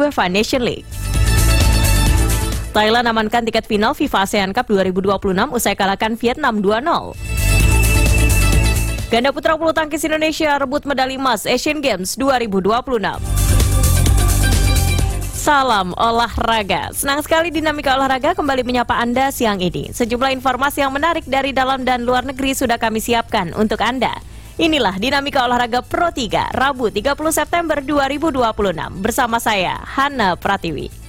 UEFA Nation League. Thailand amankan tiket final FIFA ASEAN Cup 2026 usai kalahkan Vietnam 2-0. Ganda putra bulu tangkis Indonesia rebut medali emas Asian Games 2026. Salam olahraga. Senang sekali Dinamika Olahraga kembali menyapa Anda siang ini. Sejumlah informasi yang menarik dari dalam dan luar negeri sudah kami siapkan untuk Anda. Inilah Dinamika Olahraga Pro 3, Rabu 30 September 2026. Bersama saya, Hana Pratiwi.